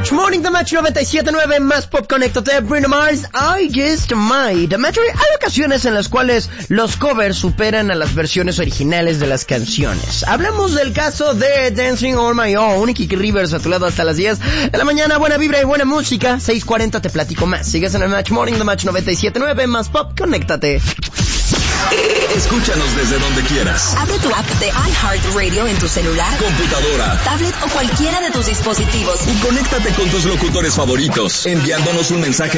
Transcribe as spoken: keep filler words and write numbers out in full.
Match Morning, The Match noventa y siete punto nueve, más pop, conéctate, Bruno Mars, I Just Might. The Match, hay ocasiones en las cuales los covers superan a las versiones originales de las canciones. Hablamos del caso de Dancing on My Own, y Kiki Rivers a tu lado hasta las diez de la mañana, buena vibra y buena música, seis cuarenta te platico más. Sigues en el Match Morning, The Match noventa y siete punto nueve, más pop, conéctate. Escúchanos desde donde quieras. Abre tu app de iHeartRadio en tu celular, computadora, tablet o cualquiera de tus dispositivos. Y conéctate con tus locutores favoritos, enviándonos un mensaje